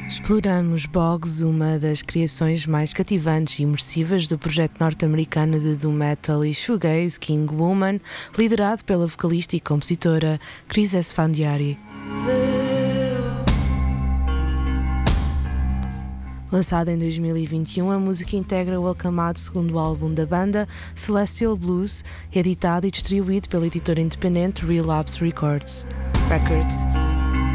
Exploramos Boggs, uma das criações mais cativantes e imersivas do projeto norte-americano de doom metal e shoegaze King Woman, liderado pela vocalista e compositora Chris Esfandiari. Lançada em 2021, a música integra o aclamado segundo álbum da banda, Celestial Blues, editado e distribuído pela editora independente Relapse Records.